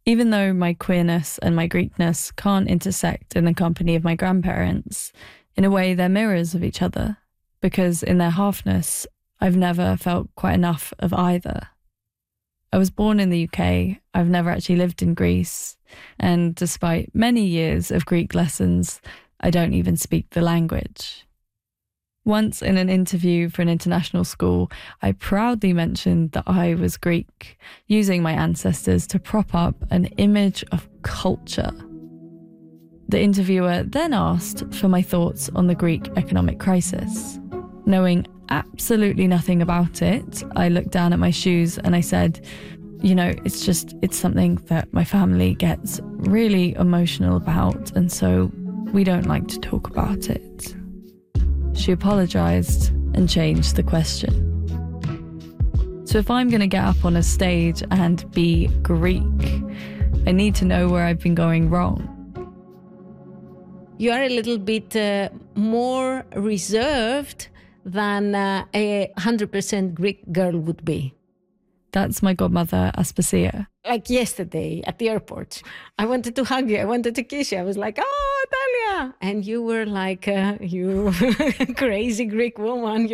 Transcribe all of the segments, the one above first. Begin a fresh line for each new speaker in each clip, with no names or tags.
Even though my queerness and my Greekness can't intersect in the company of my grandparents, in a way they're mirrors of each other, because in their halfness, I've never felt quite enough of either. I was born in the UK, I've never actually lived in Greece, and despite many years of Greek lessons, I don't even speak the language. Once in an interview for an international school, I proudly mentioned that I was Greek, using my ancestors to prop up an image of culture. The interviewer then asked for my thoughts on the Greek economic crisis. Knowing absolutely nothing about it, I looked down at my shoes and I said, it's something that my family gets really emotional about, and so we don't like to talk about it. She apologised and changed the question. So if I'm going to get up on a stage and be Greek, I need to know where I've been going wrong.
You are a little bit more reserved than a 100% Greek girl would be.
That's my godmother, Aspasia.
Like yesterday at the airport, I wanted to hug you. I wanted to kiss you. I was like, oh, Talia. And you were like, you crazy Greek woman,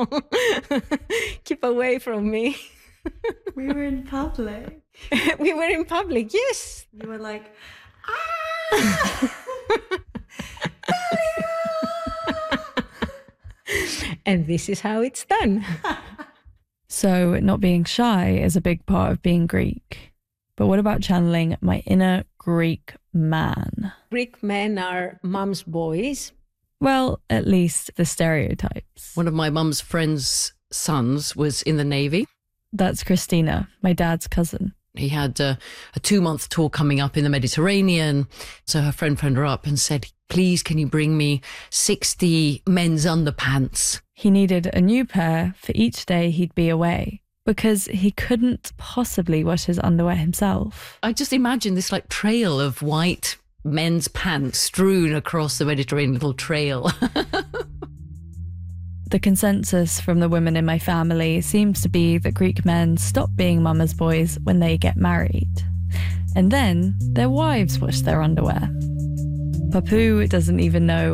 Keep away from me.
We were in public.
We were in public, yes.
You were like, ah!
And this is how it's done.
So not being shy is a big part of being Greek. But what about channeling my inner Greek man?
Greek men are mum's boys.
Well, at least the stereotypes.
One of my mum's friend's sons was in the Navy.
That's Christina, my dad's cousin.
He had a 2-month tour coming up in the Mediterranean. So her friend phoned her up and said, please, can you bring me 60 men's underpants?
He needed a new pair for each day he'd be away because he couldn't possibly wash his underwear himself.
I just imagine this trail of white men's pants strewn across the Mediterranean, little trail.
The consensus from the women in my family seems to be that Greek men stop being mama's boys when they get married. And then their wives wash their underwear. Papu doesn't even know